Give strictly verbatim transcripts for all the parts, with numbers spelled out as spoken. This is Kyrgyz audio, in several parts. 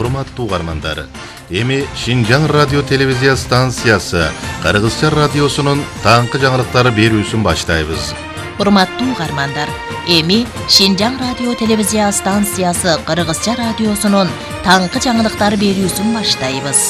урматтуу угармандар, эми Шинжаң радио телевизия станциясы Кыргызча радиосунун таңкы жаңылыктары берүүсүн баштайбыз. Урматтуу угармандар, эми Шинжаң радио телевизия станциясы Кыргызча радиосунун таңкы жаңылыктары берүүсүн баштайбыз.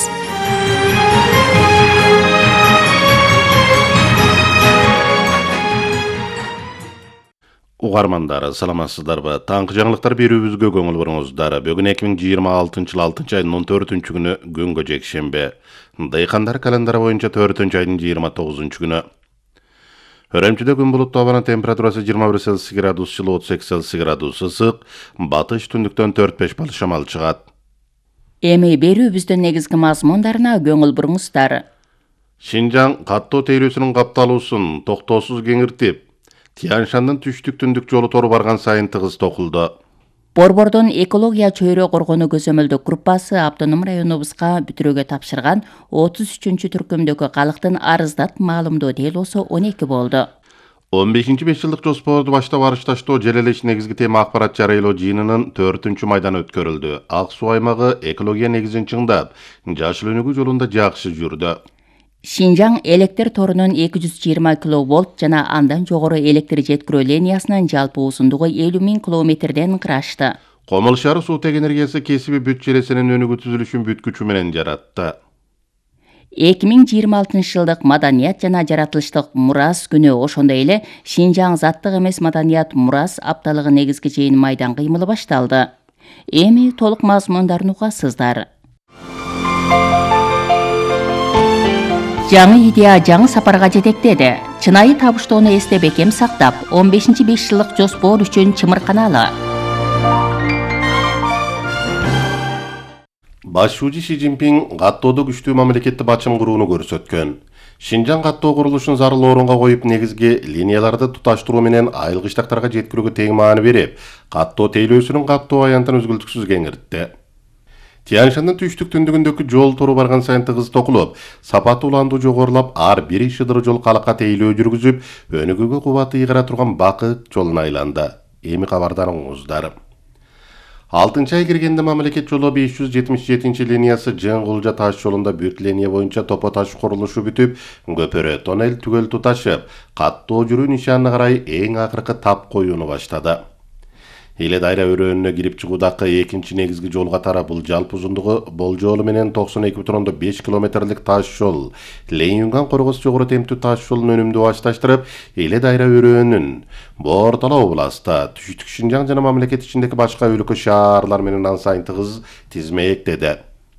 Угармандар, саламатсыздарбы? Таңкы жаңылыктар берүүбүзгө көңүл буруңуздар. Бүгүн эки миң жыйырма алтынчы жыл алтынчы айдын он төртүнчү күнү күнгө жекшембе. Дыйкандар календары боюнча төртүнчү айдын жыйырма тогузунчу күнү. Өрөмчүдө күн булуттуу, абанын температурасы жыйырма бир Цельсий градус, жылы отуз эки Цельсий градус ысык, батыш түндүктөн төрт беш балл шамал чыгат. Эми берүүбүздүн негизги мазмундарына көңүл буруңуздар. Шинжаң каттоо тейлөөсүнүн капталуусун токтоосуз кеңиртип, Тянь-Шандын түштүк-түндүк жолу тору барган сайын тыгыз токулду. Борбордун экология чөйрө коргонуу көзөмөлдүк группасы автоном районубузга бүтүрүүгө тапшырган отуз үчүнчү түркүмдөгү калктын арыздат маалымдоо делосу он эки болду. он бешинчи беш жылдык жоспорду баштап арышташтоо желелеш негизги тема акпарат жарыялоо жыйынынын төртүнчү майданы өткөрүлдү. Ак суу аймагы экология негизин чыңдап, жашыл өнүгүү жолунда жакшы жүрдү. Шинжаң электр торунун эки жүз жыйырма киловольт жана андан жогору электр жеткирүү линиясынын жалпы узундугу элүү миң километрден кырашты. Комул шаар суутек энергиясы кесиби бүт желесинин өнүгүү түзүлүшүн бүткүчү менен жаратты. эки миң жыйырма алтынчы жылдык маданият жана жаратылыштык мурас күнү, ошондой эле Шинжаң заттык эмес маданият мурас апталыгы негизги жыйын майдан кыймылы башталды. Эми толук мазмундарын угасыздар. Жаңы идея жаңы сапарга жетектеди. Чынайы табыштоону эсте бекем сактап, он бешинчи беш жылдык жоспор үчүн чымырканалы. Башчы Ши Цзиньпин каттоодо күчтүү мамлекетти бачым курууну көрсөткөн. Шинжаң каттоо курулушун зарыл орунга коюп, негизги линияларды туташтыруу менен айыл кыштактарга жеткирүүгө тең маани берип, каттоо тейлөөсүнүн каттоо аянтын үзгүлтүксүз кеңиртти. Тянь-Шандын түштүк-түндүгүндөгү жол тору барган сайын тыгыз токулуп, сапаты уландуу жогорулап, ар бир шыдыр жол калакка тейлөө жүргүзүп, өнүгүүгө кубаты ыйгыра турган бакыт жолуна айланды. Эми кабардарыңыздар. алтынчы ай киргенде мамлекет жолу беш жүз жетимиш жетинчи линиясы Жыңгылжа таш жолунда бүт линия боюнча топо таш курулушу бүтүп, көпөрө тоннель түгөл туташып, каттоо жүрүү нишанына карай эң акыркы тап коюуну баштады. Эле дайра өрөөнүнө кирип чыгуудагы экинчи негизги жолго тарап, бул жалпы узундугу болжолу менен токсон эки бүтүн ондон беш километрлик таш жол. Ленин коргос жогору темптүү таш жолун өнүмдүү башташтырып, эле дайра өрөөнүн Бортала областа, түштүк Шинжаң жана мамлекет ичиндеги башка өлкө шаарлар менен ан сайын тыгыз тизмектеди.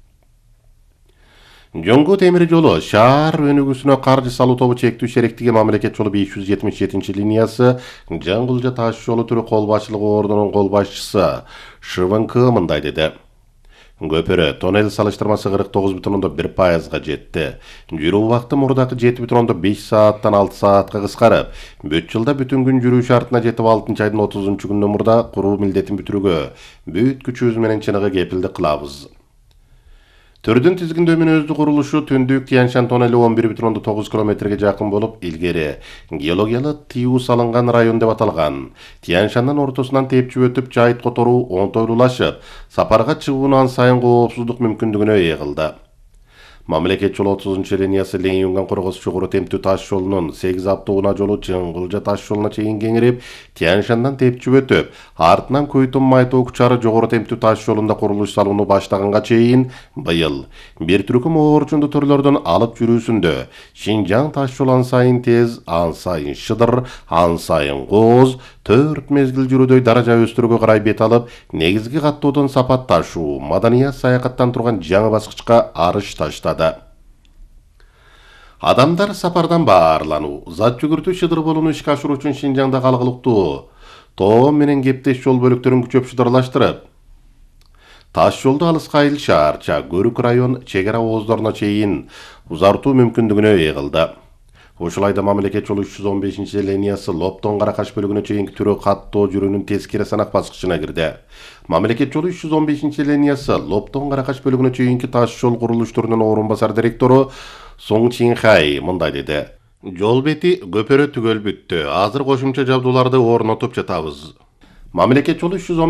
Жоңгу темир жолу шаар өнүгүүсүнө каржы салуу тобу чектүү шериктиги мамлекет жолу беш жүз жетимиш жетинчи линиясы Жыңгылжа таш жолу түрү кол башчылыгы ордунун кол башчысы ШВНК мындай деди. Көпөрө тоннель салыштырмасы кырк тогуз бүтүн ондон бир пайызга жетти. Жүрүү убакыты мурдакы жети бүтүн ондон беш сааттан алты саатка кыскарып, бүт жылда бүтүн күн жүрүү шартына жетип, алтынчы айдын отузунчу күнүнөн мурда куруу милдетин бүтүрүүгө бүт күчүбүз менен чыныгы кепилдик кылабыз. Түрдүн тизгиндөө менен өздүк курулушу түндүк Тянь-Шанд тоннели он бир бүтүн ондон тогуз километрге жакын болуп, илгери геологиялык тыюу салынган район деп аталган. Тянь-Шандын ортосунан тепчип өтүп, жайыт которуу оңтойлуулашып, сапарга чыгуунун ан сайын коопсуздук мүмкүндүгүнө ээ кылды. Мамлекет жолу отузунчу линиясы Ленин коргос жогору темптүү таш жолунун сегиз автоунаа жолу Жыңгылжа таш жолуна чейин кеңирип, Тянь-Шандан тепчип өтүп, артынан Көйтөн Майтоо Кучары жогору темптүү таш жолунда курулуш салууну баштаганга чейин быйыл бир түркүм оорчунду төрлөрдөн алып жүрүүсүндө Шинжаң таш жолу ан сайын тез, ан сайын шыдыр, ан сайын кооз, төрт мезгил жүрүүдөй даража өстүрүүгө карай бет алып, негизги каттоодон сапат ташуу, маданият саякаттан турган жаңы баскычка арыш таштады. Адамдар сапардан баарлануу, зат жүгүртүү шыдыр болууну ишке ашыруу үчүн Шинжаңда калгылыктуу тоом менен кептеш жол бөлүктөрүн күчөп шыдырлаштырып, таш жолду алыска айыл шаарча, Көрүк район чек ара ооздоруна чейин узартуу мүмкүндүгүнө ээ кылды. Ушул айда мамлекет жолу үч жүз он бешинчи линиясы Лоптон Каракаш бөлүгүнө чейинки түрү каттоо жүрүүнүн тескери санак баскычына кирди. Мамлекет жолу үч жүз он бешинчи линиясы Лоптон Каракаш бөлүгүнө чейинки таш жол курулуштарынын орун басар директору Соң Чинхай мындай деди. Жол бети көпөрө түгөл бүттү. Азыр кошумча жабдууларды орнотуп жатабыз. Мамлекет жолу үч жүз он